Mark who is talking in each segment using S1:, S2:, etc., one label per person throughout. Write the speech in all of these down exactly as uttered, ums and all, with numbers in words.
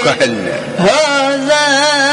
S1: وكهلنا
S2: هذا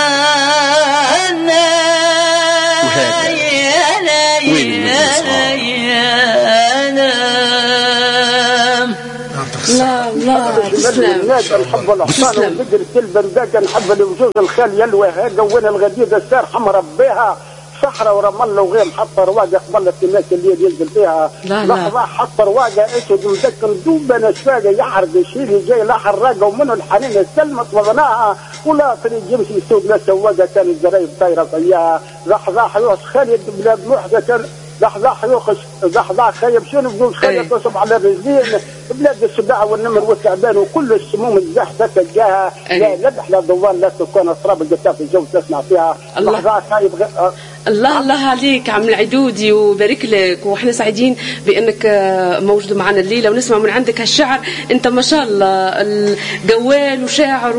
S2: لا لا تسلم
S3: نحب الحصان ونقدر الكلبه ذاك نحب الوجوز الخال يلوى هاجا وين الغديده السار حمر بها صحراء ورمل وغير حط رواقه قبل الناس اللي ينزل فيها لحظه حط رواقه اسود مدكن دوبه نشفاقه يحرق يشيل جاي لا حراقه ومنه الحنين استلمت وغناها ولا طريق يمشي السوق لا سواقه كان الزرايب طايره فيها لحظه حيوس خالد بلاد موحده كان لحظة حيوخش لحظة خيب شنو بدون خيب تصب على الرجلين بلاد السباع والنمر والتعبان وكل السموم الزحفة تلقاها لا لبح لا دوان لا تكون أسراب القتاف في الجو تسمع فيها لحظة خايب غ...
S4: الله الله عليك عم العدودي وبارك لك واحنا سعيدين بانك موجود معنا الليله ونسمع من عندك هالشعر. انت ما شاء الله الجوال وشاعر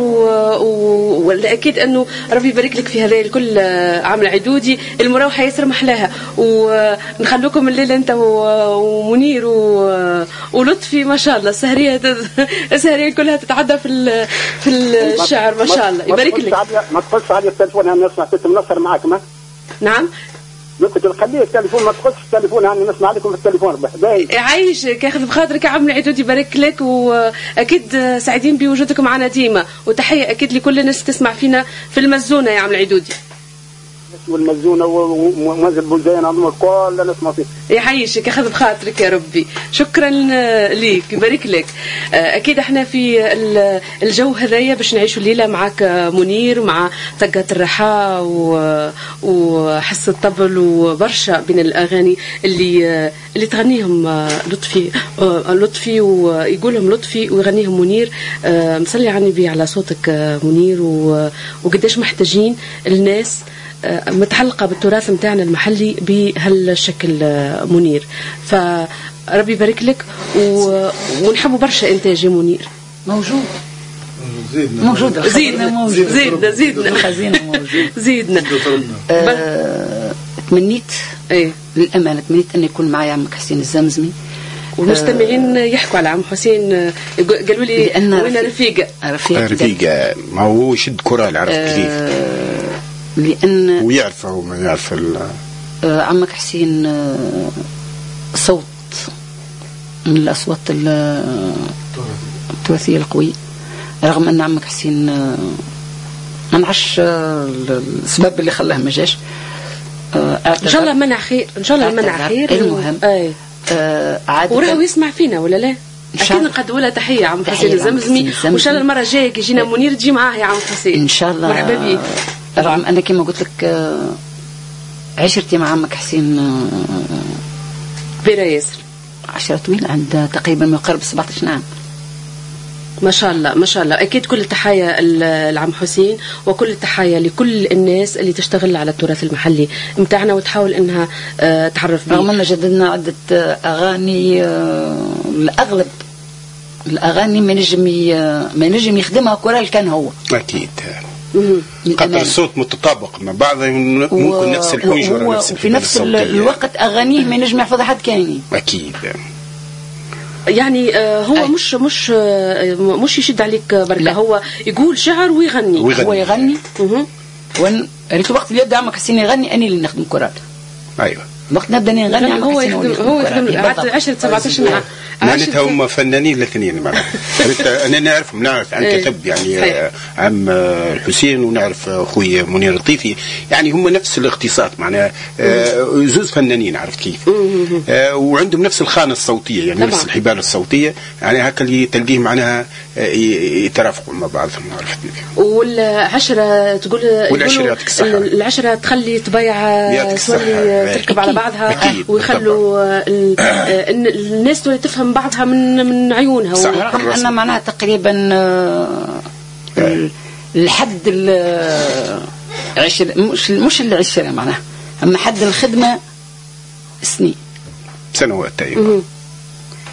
S4: واكيد انه ربي يبارك لك في هذا الكل. عم العدودي المروحه ياسر محلاها ونخلوكم الليله انت ومنير ولطفي ما شاء الله السهريه السهريه كلها تتعدى في في الشعر ما شاء الله يبارك لك.
S3: ما تخش على التليفون انا نسمع كنت منصر معك ما
S4: نعم
S3: قلت لك خليه التليفون ما تخش التليفون انا نسمع لكم في التليفون باهي
S4: يعيشك ياخذ بخاطرك يا عم العدود يبارك لك واكيد سعيدين بوجودك معنا ديما وتحيه اكيد لكل الناس تسمع فينا في المزونه يا عم العدودي
S3: والمزونه ومازال بلدان كل نسمع فيه
S4: يعيشك ياخذ بخاطرك يا ربي. شكرا ليك يبارك لك. اكيد احنا في الجو هذايا باش نعيشوا الليله معك منير مع طقه الرحى وحس الطبل وبرشا بين الاغاني اللي اللي تغنيهم لطفي لطفي ويقولهم لطفي ويغنيهم منير. مصلي على النبي على صوتك منير وقداش محتاجين الناس متعلقة بالتراث متاعنا المحلي بهالشكل منير. فربي يبارك لك ونحبوا برشا إنتاج منير.
S2: موجود
S5: زيدنا
S2: موجود
S4: زيدنا موجود زيدنا زيدنا
S2: الخزينة موجود
S4: زيدنا.
S2: آه تمنيت
S4: ايه
S2: للأمانة تمنيت أن يكون معي عمك حسين الزمزمي
S4: والمستمعين يحكوا على عم حسين قالوا لي وين رفيقة
S2: رفيقة
S1: رفيقة ما هو شد كرة عرفت كيف
S2: لأن
S1: ويعرفه وما يعرف
S2: آه عمك حسين آه صوت من الأصوات التراثية القوية رغم أن عمك حسين آه ما نعرفش آه السبب اللي خلاه ما جاش.
S4: آه إن شاء الله منع خير إن شاء الله منع خير.
S2: المهم
S4: أي
S2: آه
S4: وراهو يسمع فينا ولا لا؟ أكيد نقدموا له تحية عم حسين الزمزمي وإن شاء الله المرة الجاية كي يجينا منير تجي معاه يا عم حسين
S2: إن شاء الله.
S4: مرحبا بك.
S2: رغم أنا كما قلت لك عشرتي مع عمك حسين
S4: بيرا ياسر
S2: عشرة طويلة عند تقريبا ما يقارب سبعة عشر عام
S4: ما شاء الله ما شاء الله. أكيد كل التحايا لعم حسين وكل التحايا لكل الناس اللي تشتغل على التراث المحلي متاعنا وتحاول أنها تعرف به.
S2: رغم أن جددنا عدة أغاني الأغلب الأغاني ما نجم ما نجم يخدمها كورال كان هو
S1: أكيد قدر الصوت متطابق مع بعض ممكن و... نفس الحنجرة ونفس
S2: في نفس الوقت أغانيه ما نجم يحفظها حد كاني
S1: أكيد
S4: يعني هو أي. مش مش مش يشد عليك بركة هو يقول شعر ويغني
S1: ويغني
S2: هو يغني وين ريت وقت اللي يبدأ عمك حسين يغني أنا اللي نخدم كورال.
S1: أيوة
S2: وقت نبدأ نغني عمك
S4: هو يخدم هو يخدم بعد عشرة سبعة عشر عام
S1: معناتها هم فنانين الاثنين معناتها انا نعرفهم نعرف عن كتب يعني عم الحسين ونعرف اخوي منير الطيفي يعني هم نفس الاختصاص معناها زوز فنانين عرفت كيف وعندهم نفس الخانه الصوتيه يعني نفس الحبال الصوتيه يعني هكا اللي تلقيه معناها يترافقوا مع بعضهم عرفت.
S4: والعشره تقول
S1: والعشره
S4: العشره تخلي طبيعه تولي تركب على بعضها ويخلوا الناس تولي تفهم بعضها من من عيونها.
S2: صح أنا معناها تقريبا الحد العشر مش مش العشرة معناها أما حد الخدمة سنين
S1: سنوات أيوة.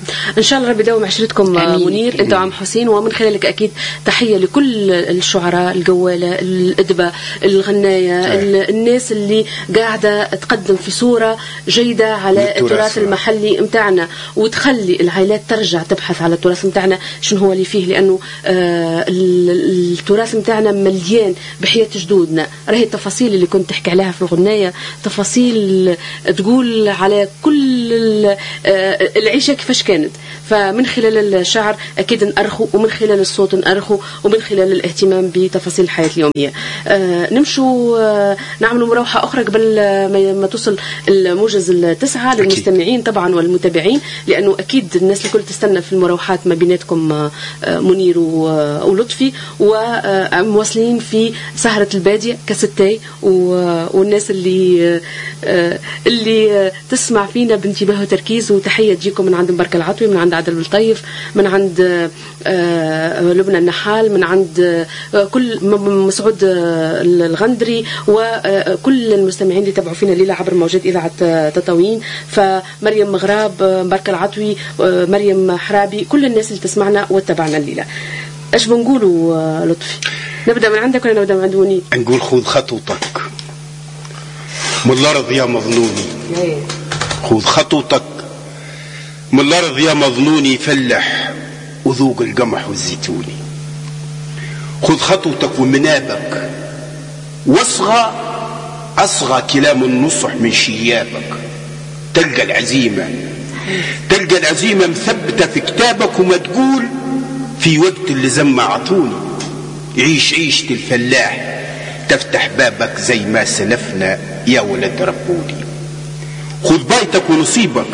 S4: ان شاء الله ربي يدوم عشرتكم منير انت وعم حسين، ومن خلالك اكيد تحيه لكل الشعراء الجواله الادباء الغنايه الناس اللي قاعده تقدم في صوره جيده على التراث المحلي متاعنا، وتخلي العائلات ترجع تبحث على التراث متاعنا شنو هو اللي فيه، لانه آه التراث متاعنا مليان بحياه جدودنا. راهي التفاصيل اللي كنت تحكي عليها في الغنايه تفاصيل تقول على كل العيشه كيفاش كانت، فمن خلال الشعر اكيد نأرخوا، ومن خلال الصوت نأرخوا، ومن خلال الاهتمام بتفاصيل الحياه اليوميه. آه نمشوا آه نعملوا مروحه اخرى قبل ما, ما توصل الموجز التسعه للمستمعين طبعا والمتابعين، لانه اكيد الناس الكل تستنى في المروحات ما بيناتكم آه منير ولطفي، ومواصلين في سهره الباديه كستاي، والناس اللي آه اللي تسمع فينا بانتباه وتركيز. وتحيه تجيكم من عند مبارك العطوي، من عند عادل بالطيف، من عند لبنى النحال، من عند كل مسعود الغندري، وكل المستمعين اللي تابعوا فينا الليله عبر موجات اذاعه تطاوين، فمريم مغراب، مبارك العطوي، مريم حرابي، كل الناس اللي تسمعنا وتتابعنا الليله. ايش بنقولوا لطفي؟ نبدا من عندك ولا نبدا من عند منير؟
S1: نقول خذ خطوتك من الارض يا مظنوني، خذ خطوتك من الأرض يا مظنوني، فلح وذوق القمح والزيتوني. خذ خطوتك ومنابك واصغى أصغى كلام النصح من شيابك، تلقى العزيمة تلقى العزيمة مثبتة في كتابك، وما تقول في وقت اللي زما عطوني. عيش عيشة الفلاح تفتح بابك زي ما سلفنا يا ولد ربوني. خذ بيتك ونصيبك،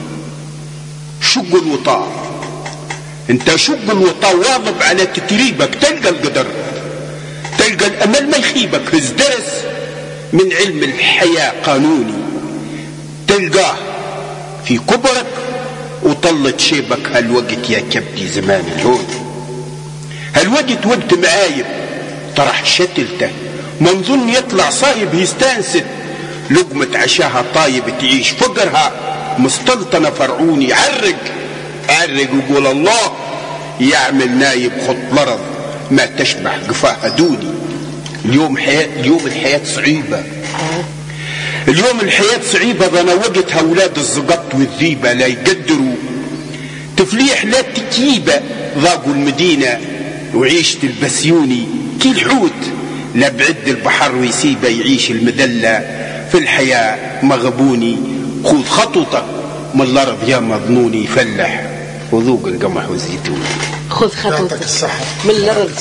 S1: شق الوطاء، انت شق الوطاء واظب على تتريبك، تلقى القدر تلقى الامل ما يخيبك. هز درس من علم الحياة قانوني، تلقاه في كبرك وطلت شيبك. هالوقت يا كبدي زمان الهون، هالوقت وقت معايب طرح شتلته، ما نظن يطلع صايب يستانست، لقمة عشاها طايب تعيش فقرها مستلطنة فرعوني. عرق عرق وقول الله يعمل نايب خط الأرض ما تشبح قفاها دوني. اليوم حياة اليوم الحياة صعيبة، اليوم الحياة صعيبة. ظنا وقتها أولاد الزقط والذيبة لا يقدروا تفليح لا تكييبة، ضاقوا المدينة وعيشة البسيوني. كي الحوت لا بعد البحر ويسيبه يعيش المدلة في الحياة مغبوني. خذ خطوتك من الأرض يا مظنوني، فلح وذوق القمح والزيتون.
S4: خذ خطوتك من الأرض